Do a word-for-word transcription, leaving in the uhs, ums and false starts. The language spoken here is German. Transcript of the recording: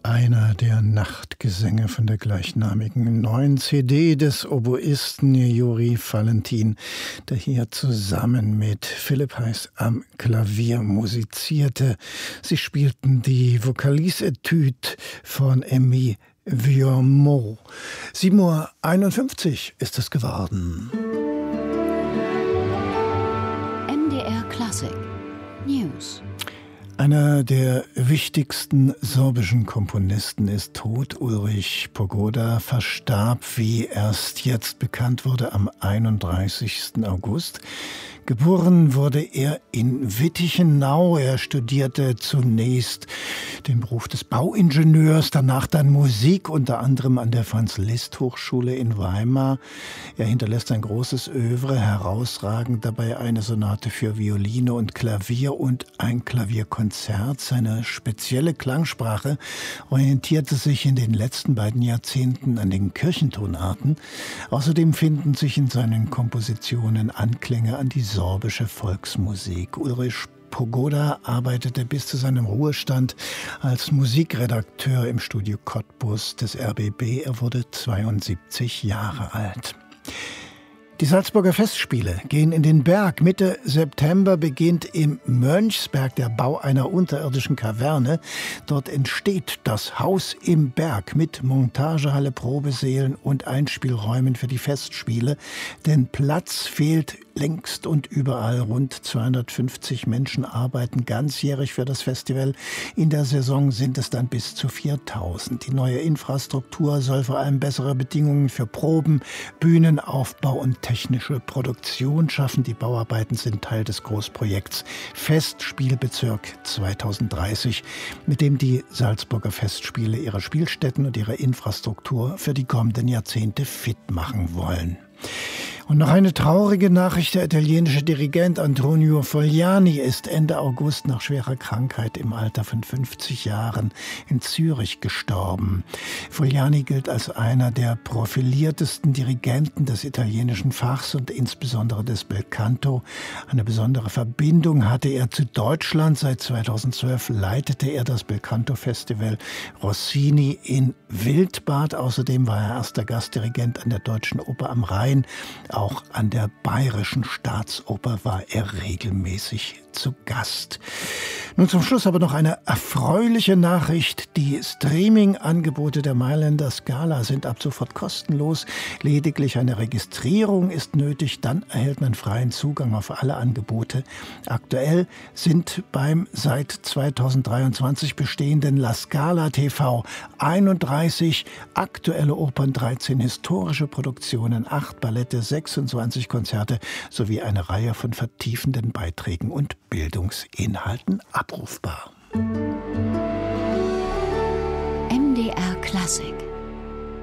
einer der Nachtgesänge von der gleichnamigen neuen C D des Oboisten Juri Valentin, der hier zusammen mit Philipp Heiß am Klavier musizierte. Sie spielten die Vocalise-Etüde von Aimé Vuillermoz. sieben Uhr einundfünfzig ist es geworden. M D R Klassik News. Einer der wichtigsten sorbischen Komponisten ist tot. Ulrich Pogoda verstarb, wie erst jetzt bekannt wurde, am einunddreißigsten August. Geboren wurde er in Wittichenau. Er studierte zunächst den Beruf des Bauingenieurs, danach dann Musik, unter anderem an der Franz-Liszt-Hochschule in Weimar. Er hinterlässt ein großes Œuvre, herausragend dabei eine Sonate für Violine und Klavier und ein Klavierkonzert. Seine spezielle Klangsprache orientierte sich in den letzten beiden Jahrzehnten an den Kirchentonarten. Außerdem finden sich in seinen Kompositionen Anklänge an die sorbische Volksmusik. Ulrich Pogoda arbeitete bis zu seinem Ruhestand als Musikredakteur im Studio Cottbus des R B B. Er wurde zweiundsiebzig Jahre alt. Die Salzburger Festspiele gehen in den Berg. Mitte September beginnt im Mönchsberg der Bau einer unterirdischen Kaverne. Dort entsteht das Haus im Berg mit Montagehalle, Probesälen und Einspielräumen für die Festspiele. Denn Platz fehlt längst und überall. Rund zweihundertfünfzig Menschen arbeiten ganzjährig für das Festival. In der Saison sind es dann bis zu viertausend. Die neue Infrastruktur soll vor allem bessere Bedingungen für Proben, Bühnenaufbau und technische Produktion schaffen. Die Bauarbeiten sind Teil des Großprojekts Festspielbezirk zweitausenddreißig, mit dem die Salzburger Festspiele ihre Spielstätten und ihre Infrastruktur für die kommenden Jahrzehnte fit machen wollen. Und noch eine traurige Nachricht: Der italienische Dirigent Antonio Fogliani ist Ende August nach schwerer Krankheit im Alter von fünfzig Jahren in Zürich gestorben. Fogliani gilt als einer der profiliertesten Dirigenten des italienischen Fachs und insbesondere des Belcanto. Eine besondere Verbindung hatte er zu Deutschland. Seit zweitausendzwölf leitete er das Belcanto-Festival Rossini in Wildbad. Außerdem war er erster Gastdirigent an der Deutschen Oper am Rhein. Auch an der Bayerischen Staatsoper war er regelmäßig zu Gast. Nun zum Schluss aber noch eine erfreuliche Nachricht. Die Streaming-Angebote der Mailänder Scala sind ab sofort kostenlos. Lediglich eine Registrierung ist nötig. Dann erhält man freien Zugang auf alle Angebote. Aktuell sind beim seit zweitausenddreiundzwanzig bestehenden La Scala T V einunddreißig aktuelle Opern, dreizehn historische Produktionen, acht Ballette, sechsundzwanzig Konzerte sowie eine Reihe von vertiefenden Beiträgen und Bildungsinhalten abrufbar. M D R Klassik